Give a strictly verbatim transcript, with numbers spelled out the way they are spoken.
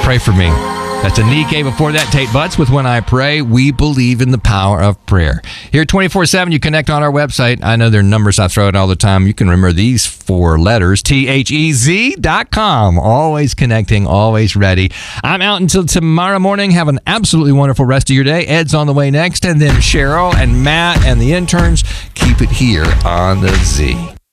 Pray for me. That's Anike. Before that, Tate Butts with When I Pray. We believe in the power of prayer. Here twenty-four seven, you connect on our website. I know there are numbers I throw out all the time. You can remember these four letters, T H E Z dot com. Always connecting, always ready. I'm out until tomorrow morning. Have an absolutely wonderful rest of your day. Ed's on the way next, and then Cheryl and Matt and the interns. Keep it here on the Z.